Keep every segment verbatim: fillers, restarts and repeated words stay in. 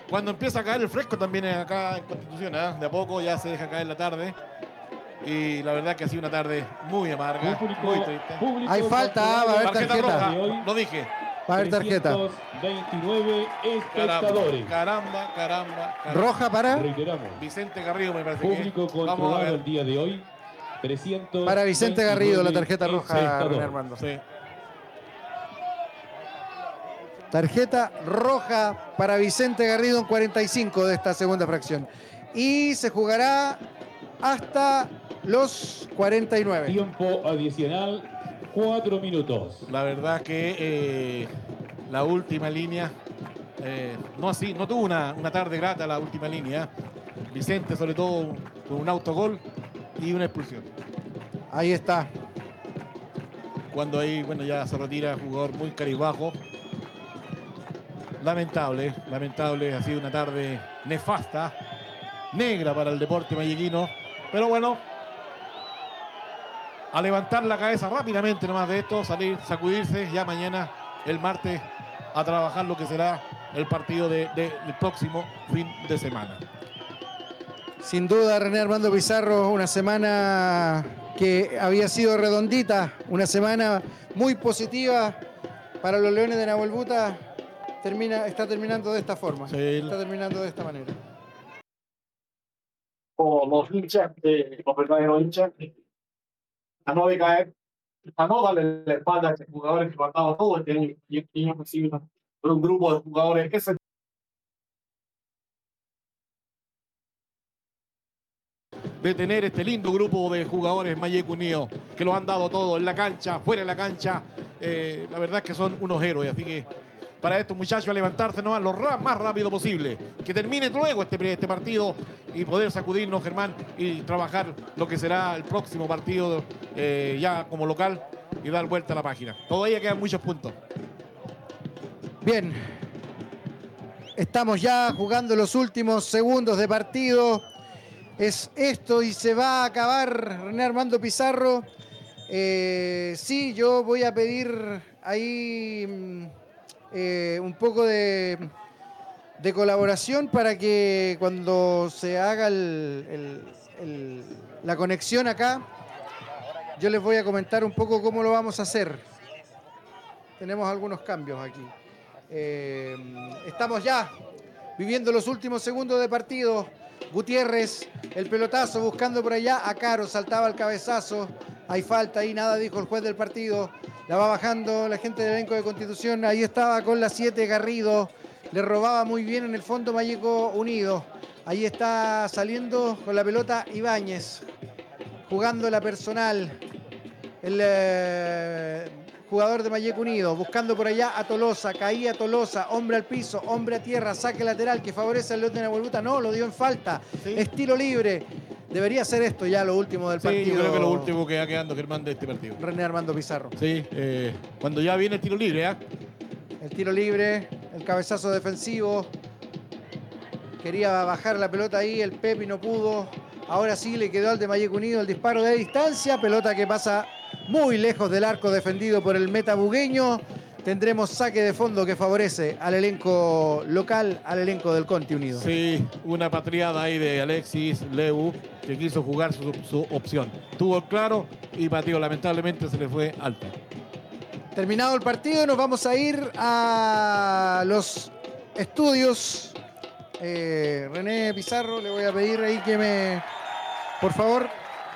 cuando empieza a caer el fresco también acá en Constitución, ¿eh? De a poco ya se deja caer la tarde. Y la verdad que ha sido una tarde muy amarga, público, muy triste. Hay falta, va a haber tarjeta, tarjeta. roja, lo dije. Va a haber tarjeta. veintinueve espectadores. Caramba, caramba, caramba, caramba. Roja para Reiteramos. Vicente Garrido me parece Público que. Vamos a controlado ver. el día de hoy. trescientos Para Vicente Garrido la tarjeta roja, René Armando. Sí. Tarjeta roja para Vicente Garrido en cuarenta y cinco de esta segunda fracción. Y se jugará hasta los cuarenta y nueve. Tiempo adicional, cuatro minutos. La verdad que eh, la última línea, eh, no así, no tuvo una, una tarde grata la última línea. Vicente sobre todo con un autogol y una expulsión. Ahí está. Cuando ahí, bueno, ya se retira jugador muy caribajo. Lamentable, lamentable, ha sido una tarde nefasta, negra para el deporte mallequino, pero bueno, a levantar la cabeza rápidamente nomás de esto, salir, sacudirse, ya mañana, el martes, a trabajar lo que será el partido de, de, del próximo fin de semana. Sin duda, René Armando Pizarro, una semana que había sido redondita, una semana muy positiva para los Leones de Nahuelbuta. Termina, está terminando de esta forma, Sí. está terminando de esta manera. O los hinchas, de, los verdaderos hinchas, a no decaer, a no darle la espalda a estos jugadores que han dado todo este año y este año reciben por un grupo de jugadores que se de tener este lindo grupo de jugadores Malleco Unido que lo han dado todo en la cancha, fuera de la cancha. Eh, la verdad es que son unos héroes, así que para estos muchachos a levantarse nomás lo más rápido posible, que termine luego este, este partido y poder sacudirnos, Germán, y trabajar lo que será el próximo partido eh, ya como local y dar vuelta a la página. Todavía quedan muchos puntos. Bien, estamos ya jugando los últimos segundos de partido. Es esto y se va a acabar, René Armando Pizarro. Eh, sí, yo voy a pedir ahí eh, un poco de, de colaboración para que cuando se haga el, el, el, la conexión acá, yo les voy a comentar un poco cómo lo vamos a hacer. Tenemos algunos cambios aquí. Eh, estamos ya viviendo los últimos segundos de partido. Gutiérrez, el pelotazo buscando por allá a Caro, saltaba el cabezazo, hay falta ahí, nada dijo el juez del partido, la va bajando la gente del elenco de Constitución, ahí estaba con la siete Garrido, le robaba muy bien en el fondo Malleco Unido, ahí está saliendo con la pelota Ibáñez, jugando la personal, el eh, jugador de Malleco Unido, buscando por allá a Tolosa, caía Tolosa, hombre al piso, hombre a tierra, saque lateral que favorece al León de Nahuelbuta, no, lo dio en falta, sí. Estilo libre, debería ser esto ya lo último del sí, partido. Yo creo que lo último que va quedando, Germán, de este partido. René Armando Pizarro. Sí, eh, cuando ya viene el tiro libre, ¿eh? El tiro libre, el cabezazo defensivo, quería bajar la pelota ahí, el Pepi no pudo, ahora sí le quedó al de Malleco Unido el disparo de distancia, pelota que pasa muy lejos del arco defendido por el meta bugueño. Tendremos saque de fondo que favorece al elenco local, al elenco del Conti Unido. Sí, una patriada ahí de Alexis Leu que quiso jugar su, su opción. Tuvo claro y pateó, lamentablemente se le fue alto. Terminado el partido, nos vamos a ir a los estudios. Eh, René Pizarro, le voy a pedir ahí que me, por favor.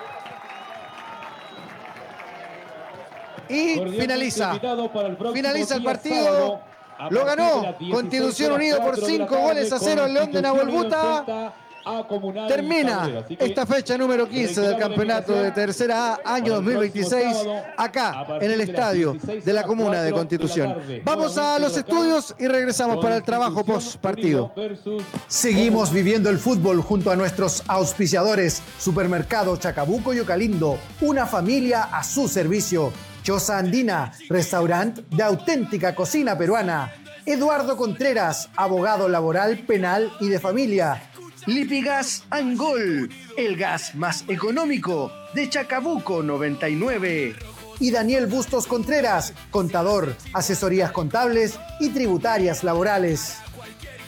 Y finaliza, el finaliza el partido, lo ganó Constitución Unido por cinco goles a cero el León de Nahuelbuta. Termina esta fecha número quince del campeonato de Tercera A, año dos mil veintiséis, acá en el estadio de la comuna de Constitución. Vamos a los estudios y regresamos para el trabajo post partido. Seguimos viviendo el fútbol junto a nuestros auspiciadores, Supermercado Chacabuco y Ocalindo, una familia a su servicio. Choza Andina, restaurante de auténtica cocina peruana. Eduardo Contreras, abogado laboral, penal y de familia. Lipigas Angol, el gas más económico de Chacabuco noventa y nueve. Y Daniel Bustos Contreras, contador, asesorías contables y tributarias laborales.